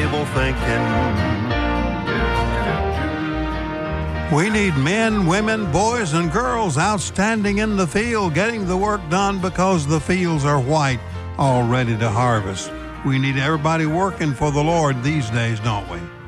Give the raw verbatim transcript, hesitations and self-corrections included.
table thinking. We need men, women, boys, and girls outstanding in the field, getting the work done because the fields are white, all ready to harvest. We need everybody working for the Lord these days, don't we?